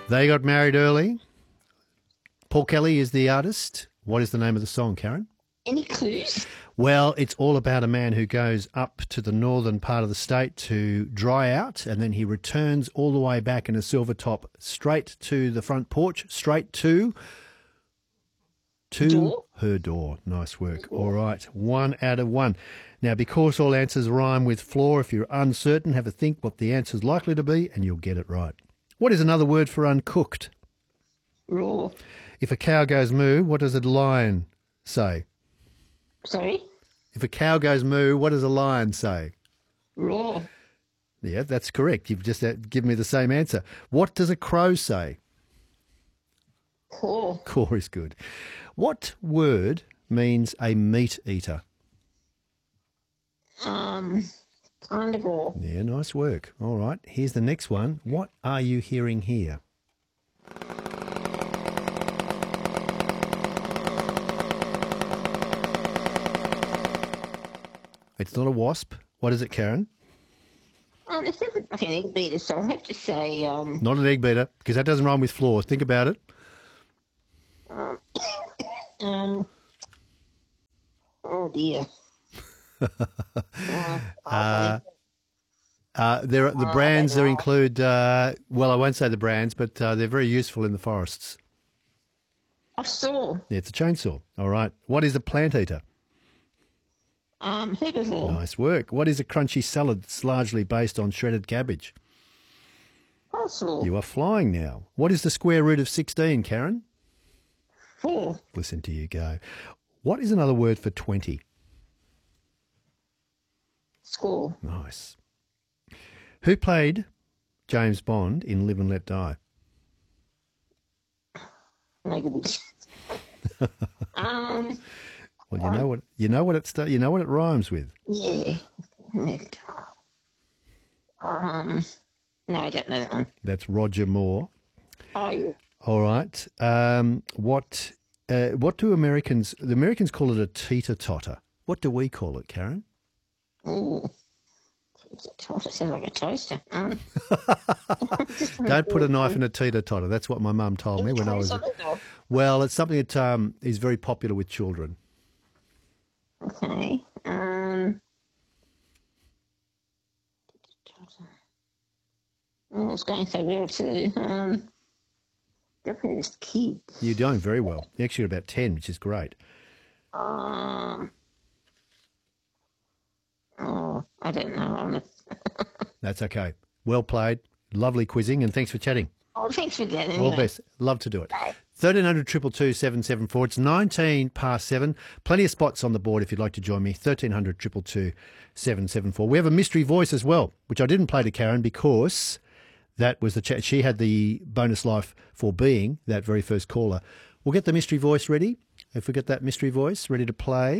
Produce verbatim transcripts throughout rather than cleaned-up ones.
They got married early. Paul Kelly is the artist. What is the name of the song, Karen? Any clues? Well, it's all about a man who goes up to the northern part of the state to dry out, and then he returns all the way back in a silver top straight to the front porch, straight to to Door? her door. Nice work. All right, one out of one. Now, because all answers rhyme with floor, if you're uncertain, have a think what the answer's likely to be, and you'll get it right. What is another word for uncooked? Raw. If a cow goes moo, what does a lion say? Sorry? If a cow goes moo, what does a lion say? Raw. Yeah, that's correct. You've just uh, given me the same answer. What does a crow say? Core. Caw is good. What word means a meat eater? Um, carnivore. Yeah, nice work. All right, here's the next one. What are you hearing here? It's not a wasp. What is it, Karen? Um, it says it's like an egg beater, so I have to say, um, Not an egg beater, because that doesn't rhyme with floor. Think about it. um, um, oh dear. uh, Uh, uh, there, the brands there include, uh, well, I won't say the brands, but uh, they're very useful in the forests. I saw, Yeah, it's a chainsaw. All right. What is a plant eater? um, herbivore. Nice work. What is a crunchy salad that's largely based on shredded cabbage? Coleslaw. You are flying now. What is the square root of sixteen, Karen? Four. Listen to you go. What is another word for twenty? Score. Nice. Who played James Bond in Live and Let Die? Negative. um, Well, you know what you know what it sta- you know what it rhymes with. yeah. Um, no, I don't know that one. That's Roger Moore. Oh, yeah. All right. Um, what uh, what do Americans? The Americans call it a teeter totter. What do we call it, Karen? Ooh. It sounds like a toaster. Um, Don't put a knife in a teeter totter. That's what my mum told me when I was. Well, it's something that um, is very popular with children. Okay. Um. Oh, it's going so well too. Um. Definitely just kids. You're doing very well. You're actually about ten, which is great. Um. Oh, I don't know. I'm That's okay. Well played. Lovely quizzing, and thanks for chatting. Oh, thanks for that. Anyway. All the best. Love to do it. Bye. thirteen hundred, two two two, seven seven four. It's nineteen past seven. Plenty of spots on the board if you'd like to join me. thirteen hundred, two two two, seven seven four. We have a mystery voice as well, which I didn't play to Karen because that was the chat. She had the bonus life for being that very first caller. We'll get the mystery voice ready. If we get that mystery voice ready to play,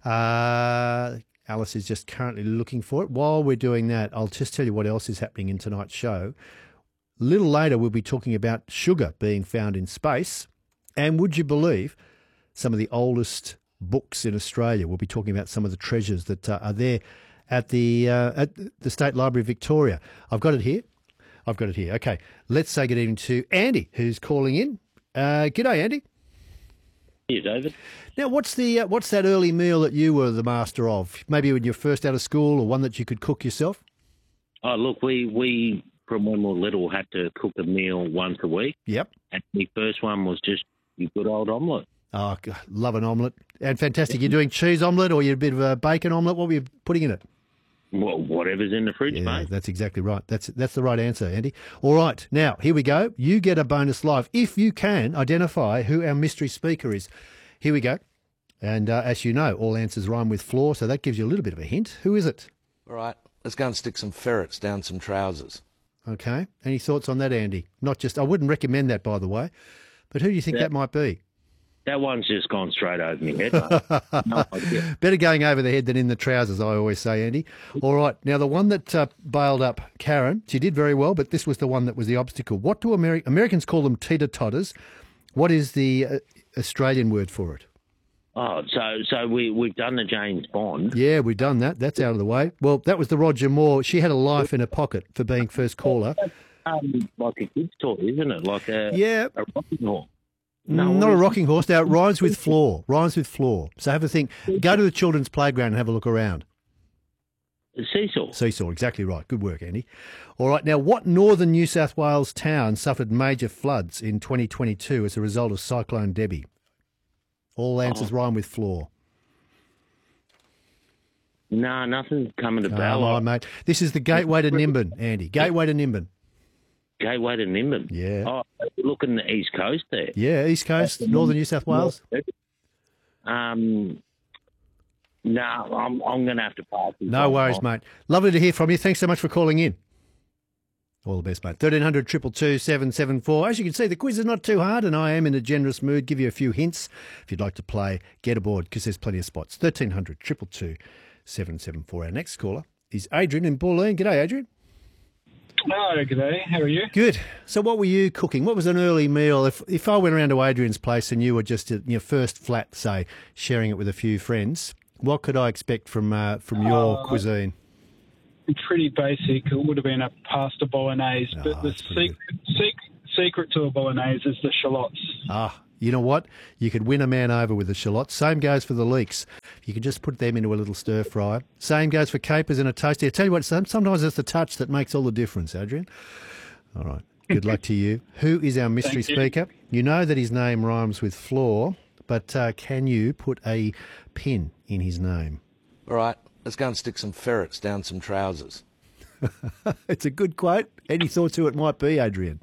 uh, Alice is just currently looking for it. While we're doing that, I'll just tell you what else is happening in tonight's show. A little later, we'll be talking about sugar being found in space. And would you believe some of the oldest books in Australia? We'll be talking about some of the treasures that uh, are there at the uh, at the State Library of Victoria. I've got it here. I've got it here. Okay, let's say good evening to Andy, who's calling in. Uh, g'day, Andy. Here, David. Now, what's the uh, what's that early meal that you were the master of? Maybe when you're first out of school, or one that you could cook yourself? Oh, look, we, we from when we were little, had to cook a meal once a week. Yep. And the first one was just your good old omelette. Oh, God, love an omelette. And fantastic. You're doing cheese omelette or you're a bit of a bacon omelette? What were you putting in it? Well, whatever's in the fridge, Yeah, mate. that's exactly right. That's that's the right answer, Andy. All right. Now, here we go. You get a bonus live if you can identify who our mystery speaker is. Here we go. And uh, as you know, all answers rhyme with floor, so that gives you a little bit of a hint. Who is it? All right, let's go and stick some ferrets down some trousers. Okay. Any thoughts on that, Andy? Not just, I wouldn't recommend that, by the way, but who do you think Yeah. that might be? That one's just gone straight over my head. No idea. Better going over the head than in the trousers, I always say, Andy. All right. Now, the one that uh, bailed up Karen, she did very well, but this was the one that was the obstacle. What do Ameri- Americans call them? Teeter-totters. What is the uh, Australian word for it? Oh, so so we, we've done the James Bond. Yeah, we've done that. That's out of the way. Well, that was the Roger Moore. She had a life in her pocket for being first caller. um, like a kid's toy, isn't it? Like a, Yeah. a rocking horse. No, not a rocking horse. Now, it rhymes with floor. Rhymes with floor. So have a think. Go to the children's playground and have a look around. A seesaw. Seesaw, exactly right. Good work, Andy. All right, now what northern New South Wales town suffered major floods in twenty twenty-two as a result of Cyclone Debbie? All answers rhyme with floor. No, nothing's coming to Oh, Ballard. my mate. This is the gateway to Nimbin, Andy. Gateway to Nimbin. Gateway to Nimbin. Yeah. Oh, look in the east coast there. Yeah, East Coast, northern New South Wales. Um, no, I'm I'm going to have to pass. this No on. worries, mate. Lovely to hear from you. Thanks so much for calling in. All the best, mate. thirteen hundred, two two two, seven seven four. As you can see, the quiz is not too hard, and I am in a generous mood. Give you a few hints. If you'd like to play, get aboard, because there's plenty of spots. thirteen hundred, two two two, seven seven four. Our next caller is Adrian in Bulleen. G'day, Adrian. Hello, g'day. How are you? Good. So what were you cooking? What was an early meal? If if I went around to Adrian's place and you were just at your first flat, say, sharing it with a few friends, what could I expect from uh, from your Uh, cuisine? Pretty basic. It would have been a pasta bolognese, Oh, but the that's pretty secret, secret, secret to a bolognese is the shallots. Ah, you know what? You could win a man over with the shallots. Same goes for the leeks. You can just put them into a little stir fry. Same goes for capers in a toasty. I tell you what, some- sometimes it's the touch that makes all the difference, Adrian. All right. Good luck to you. Who is our mystery Thank you. speaker? You know that his name rhymes with floor, but uh, can you put a pin in his name? All right, let's go and stick some ferrets down some trousers. It's a good quote. Any thoughts who it might be, Adrian?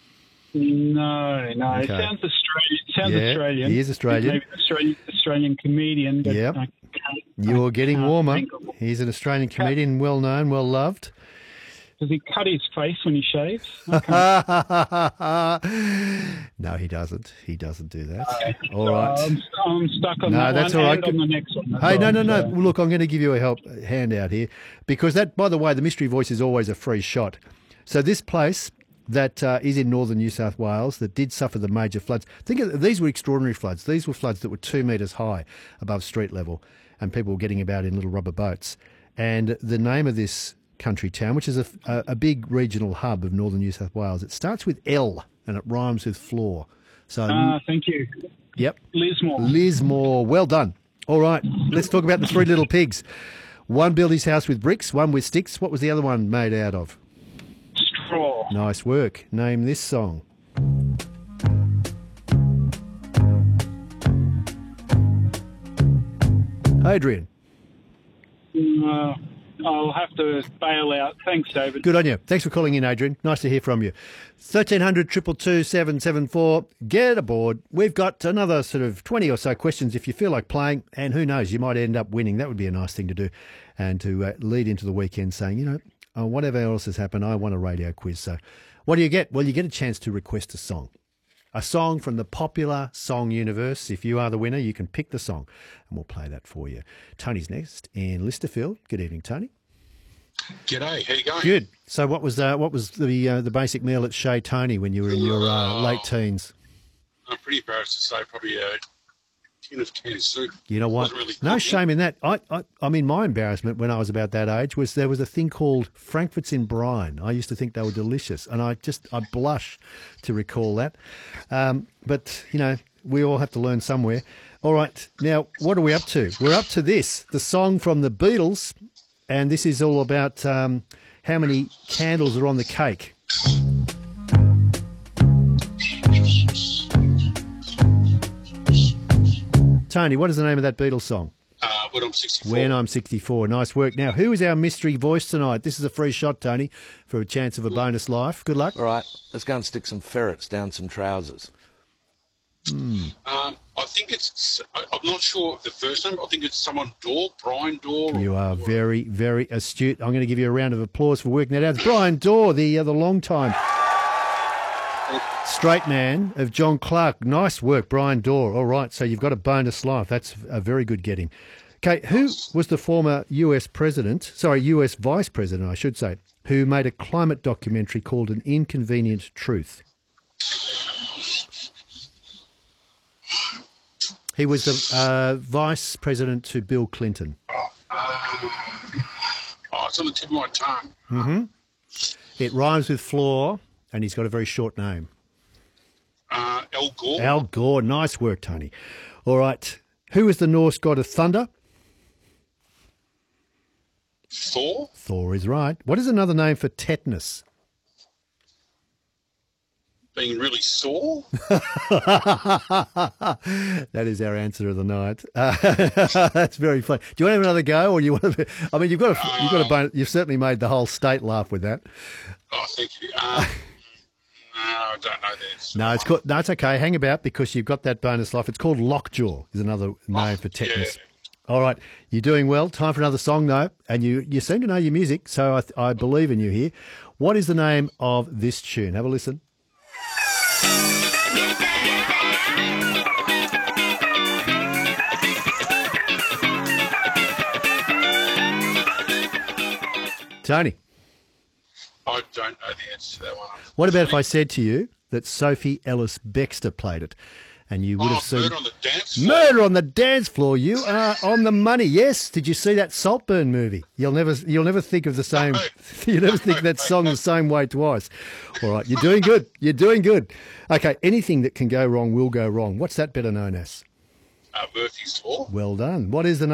No, no. It Okay. sounds Australian. It sounds Yeah, Australian. he is Australian. Maybe an Australian, Australian comedian. But Yep. I can't- You're I getting can't warmer. think of- He's an Australian comedian, well known, well loved. Does he cut his face when he shaves? I can't- No, he doesn't. He doesn't do that. All so right. I'm, I'm stuck on No, that that's one all right. and on the next one. as Hey, no, well, no, no. so- Look, I'm going to give you a help a handout here because that, by the way, the mystery voice is always a free shot. So this place that uh, is in northern New South Wales that did suffer the major floods. Think of these were extraordinary floods. These were floods that were two metres high above street level, and people were getting about in little rubber boats. And the name of this country town, which is a, a, a big regional hub of northern New South Wales, it starts with L and it rhymes with floor. So, Ah, thank you. yep. Lismore. Lismore. Well done. All right, let's talk about the three little pigs. One built his house with bricks, one with sticks. What was the other one made out of? Straw. Nice work. Name this song. Adrian. Uh, I'll have to bail out. Thanks, David. Good on you. Thanks for calling in, Adrian. Nice to hear from you. thirteen hundred, two two two, seven seven four. Get aboard. We've got another sort of twenty or so questions if you feel like playing, and who knows, you might end up winning. That would be a nice thing to do, and to uh, lead into the weekend saying, you know, oh, whatever else has happened, I want a radio quiz. So what do you get? Well, you get a chance to request a song. A song from the popular song universe. If you are the winner, you can pick the song, and we'll play that for you. Tony's next in Listerfield. Good evening, Tony. G'day, how you going? Good. So, what was uh, what was the uh, the basic meal at Chez Tony when you were in your uh, late teens? I'm pretty embarrassed to say probably a tin of canned soup. You know what? Wasn't really No cooking. shame in that. I, I I mean, my embarrassment when I was about that age was there was a thing called Frankfurts in brine. I used to think they were delicious, and I just I blush to recall that. Um, but you know, we all have to learn somewhere. All right, now what are we up to? We're up to this, the song from the Beatles, and this is all about um, how many candles are on the cake. Tony, what is the name of that Beatles song? Uh, when I'm sixty-four. When I'm sixty-four. Nice work. Now, who is our mystery voice tonight? This is a free shot, Tony, for a chance of a bonus life. Good luck. All right, let's go and stick some ferrets down some trousers. Um, I think it's, I, I'm not sure of the first name. I think it's someone Dorr, Brian Dorr. You are very, very astute. I'm going to give you a round of applause for working that out. It's Brian Dorr, the uh, the long time straight man of John Clark. Nice work, Brian Dorr. All right, so you've got a bonus life. That's a very good getting. Okay, who was the former U S president, sorry, U S vice president, I should say, who made a climate documentary called An Inconvenient Truth? He was the uh, vice president to Bill Clinton. Oh, it's on the tip of my tongue. It rhymes with floor, and he's got a very short name. Uh, Al Gore. Al Gore. Nice work, Tony. All right. Who is the Norse god of thunder? Thor. Thor is right. What is another name for tetanus? Being really sore. That is our answer of the night. Uh, that's very funny. Do you want to have another go, or you want to? I mean, you've got a, you've got a bone. You've certainly made the whole state laugh with that. Oh, thank you. Um, no, I don't know this. No, it's called, no, it's okay. Hang about because you've got that bonus life. It's called lockjaw. Is another name for tetanus. Yeah. All right, you're doing well. Time for another song though, and you you seem to know your music, so I, I believe in you here. What is the name of this tune? Have a listen. Tony, I don't know the answer to that one. what about if I said to you that Sophie Ellis Bextor played it, and you would Oh, have seen Murder on the Dance Floor. Murder on the Dance Floor? You are on the money. Yes. Did you see that Saltburn movie? You'll never you'll never think of the same. No. You never think of that song the same way twice. All right, you're doing good. You're doing good. Okay, anything that can go wrong will go wrong. What's that better known as? Uh, Murphy's Law. Well done. What is the